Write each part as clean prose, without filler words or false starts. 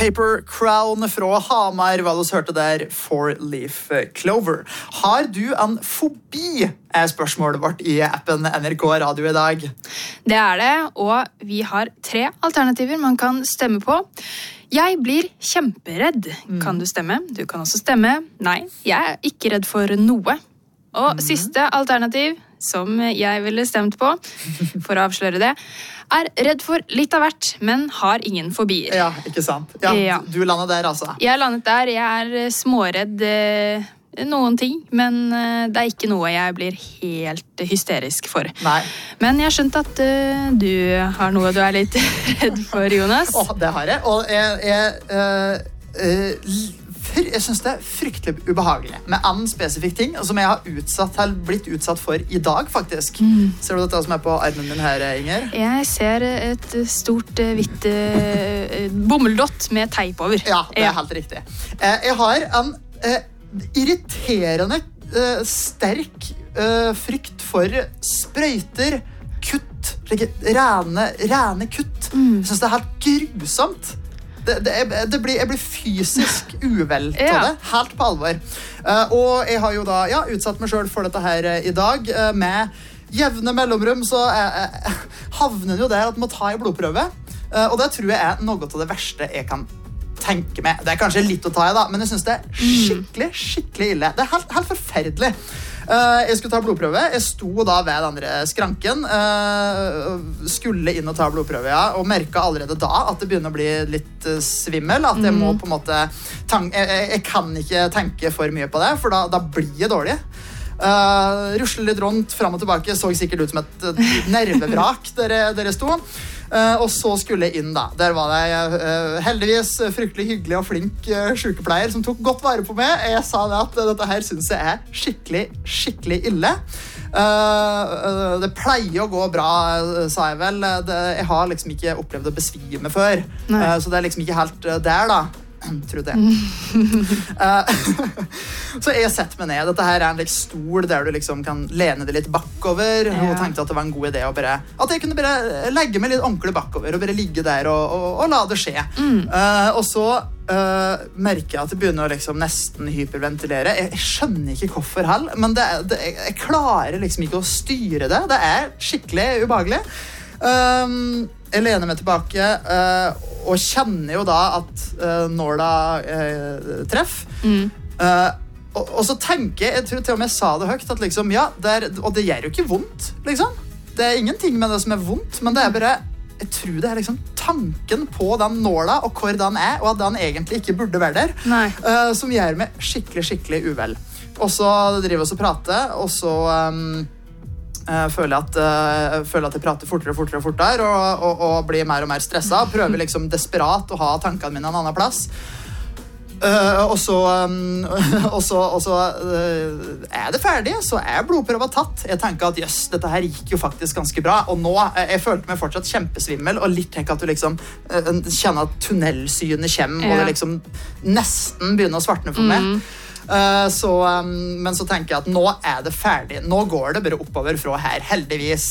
Paper Crown fra Hamar, hva du hørte der, Four Leaf Clover. Har du en fobi, spørsmålet vårt i appen NRK Radio i dag. Det det, og vi har 3 alternativer man kan stemme på. Jeg blir kjemperedd. Kan du stemme? Du kan også stemme. Nei, jeg ikke redd for noe. Og siste alternativ, som jeg ville stemt på, for å avsløre det, redd for litt av hvert, men har ingen fobier. Ja, ikke sant? Ja. Du landet der, altså. Jeg landet der. Jeg småredd noen ting, men det ikke noe jeg blir helt hysterisk for. Nei. Men jeg har skjønt at du har noe du litt redd for, Jonas. Det har jeg, og jeg synes det fryktelig ubehagelig med en spesifikk ting som jeg har blitt utsatt for i dag, faktisk. Ser du dette som på armen din her, Inger? Jeg ser et stort, hvitt bommeldott med teip over. Ja, det helt riktig. Jeg har en irriterende, sterk frykt for sprøyter, kutt, rene kutt. Jeg synes det helt grusomt. Jeg blir fysisk uvel til det, helt på alvor. Og jeg har jo da utsatt meg selv for dette her i dag. Med jevne mellomrom så havner jo der at man må ta i blodprøve. Og det tror jeg noe av det verste jeg kan tenke meg. Det kanskje litt å ta i da, men jeg synes det skikkelig ille. Det helt forferdelig. Jeg skulle ta blodprøve. Jeg sto da ved den andre skranken, skulle inn og ta blodprøve, og merket allerede da at det begynner å bli litt svimmel, at jeg må på en måte jeg kan ikke tenke for mye på det, for da blir jeg dårlig. Rusle litt rundt, frem og tilbake, så sikkert ut som et nervevrak der jeg sto. Og så skulle jeg inn da. Der var det heldigvis fryktelig hyggelig og flink sykepleier som tok godt vare på meg. Jeg sa det at dette her synes jeg skikkelig ille. Det pleier å gå bra, sa jeg vel. Jeg har liksom ikke opplevd å besvime før. Så det liksom ikke helt der da. Trodde jeg. Så jeg setter meg ned. Dette her en stol der du liksom kan lene deg litt bakover, og tenkte at det var en god idé at jeg kunne bare legge meg litt ordentlig bakover og bare ligge der og la det skje. Og så merker jeg at det begynner å liksom nesten hyperventilere. Jeg skjønner ikke hvorfor heller, men jeg klarer liksom ikke å styre det. Det skikkelig ubehagelig. Jeg lener meg tilbake og kjenner jo da at nåla treffer. Og så tenker jeg tror til og med jeg sa det høyt, at liksom, og det gjør jo ikke vondt, liksom. Det ingenting med det som vondt, men det bare, jeg tror det liksom tanken på den nåla, og hvor den og at den egentlig ikke burde være der, som gjør meg skikkelig uvel. Og så driver vi og prater, og så føler at jeg prater fortere og blir mer og mer stresset, prøver liksom desperat å ha tankene mine en annen plass. Og så det ferdig, så blodprøva tatt. Jeg tenker at jøss, dette her gikk jo faktisk ganske bra, og nå, jeg følte meg fortsatt kjempesvimmel, og litt tenker at du liksom kjenner at tunnelsynet kommer, og det liksom nesten begynner å svartne for meg. Men så tenker jeg at nå det ferdig. Nå går det bare oppover fra her, heldigvis.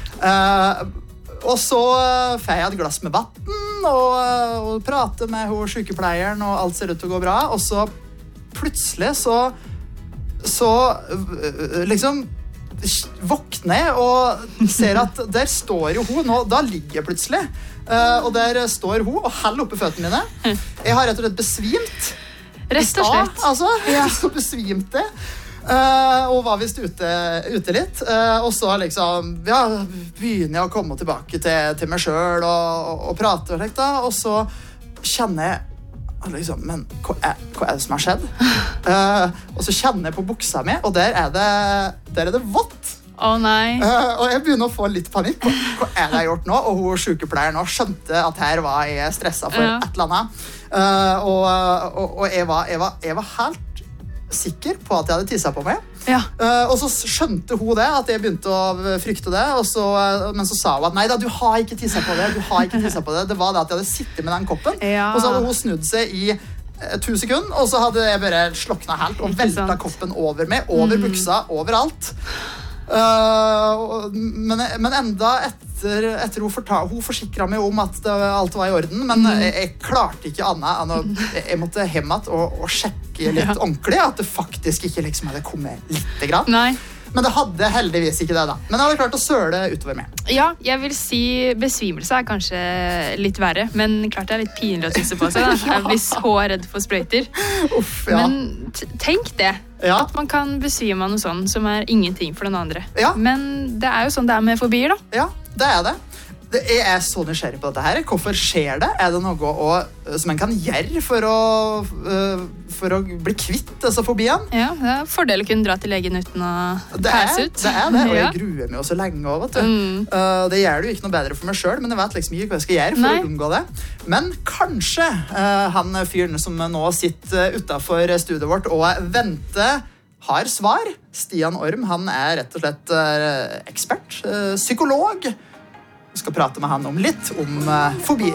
Og så får jeg et glass med vatten og prater med sykepleieren, og alt ser ut til å gå bra. Og så plutselig så liksom våkner jeg og ser at der står jo hun nå, da ligger jeg plutselig. Og der står hun og holder oppe føttene mine. Jeg har rett og slett besvimt. Rett og slett. Altså, så besvimte og var vist ute litt, og så liksom begynner jeg å komme tilbake til meg selv og prate og slikt da, og så kjenner jeg liksom, men hva det som har skjedd? Og så kjenner jeg på buksa mi, og der det vått. Nei. Og jeg begynner å få litt panikk. Hva det jeg har gjort nå? Og hun sykepleieren skjønte at her var jeg stresset for et eller annet. Og jeg var helt sikker på at jeg hadde tisset på meg. Og så skjønte hun det, at jeg begynte å frykte det, men så sa hun at nei da, du har ikke tisset på det. Det var det at jeg hadde sittet med den koppen, og så hadde hun snudd seg i 2 sekunder, og så hadde jeg bare sloknet helt og veltet koppen over meg, over buksa, overalt. Men enda etter hun forsikret meg om at alt var i orden, men jeg klarte ikke annet enn jeg måtte hjem igjen og sjekke litt ordentlig, at det faktisk ikke liksom hadde kommet litt grann. Nei. Men det hadde heldigvis ikke det da. Men jeg hadde klart å søle utover meg. Ja, jeg vil si besvimelse er kanskje litt verre, men klart det er litt pinlig å tisse på seg da. Jeg blir så redd for sprøyter. Uff, ja. Men tenk det, at man kan besvime av noe sånn som er ingenting for den andre. Ja. Men det er jo sånn det er med fobier da. Ja, det er det. Jeg er så nysgjerrig på dette her. Hvorfor skjer det? Er det noe som en kan gjøre for å bli kvitt disse fobiene? Ja, det er fordel å kunne dra til legen uten å pæse ut. Det er det, og jeg gruer meg også lenge også, vet du. Det gjør det jo ikke noe bedre for meg selv, men jeg vet liksom ikke hva jeg skal gjøre for å unngå det. Men kanskje han fyren som nå sitter utenfor studiet vårt og venter har svar. Stian Orm, han er rett og slett ekspert, psykolog. Vi skal prate med han om litt om fobier.